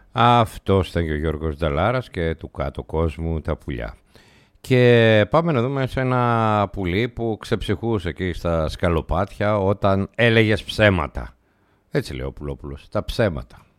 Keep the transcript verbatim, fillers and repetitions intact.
Αυτός ήταν και ο Γιώργος Νταλάρας και του κάτω κόσμου τα πουλιά. Και πάμε να δούμε σε ένα πουλί που ξεψυχούσε εκεί στα σκαλοπάτια όταν έλεγες ψέματα. Έτσι λέει ο Πουλόπουλος, τα ψέματα.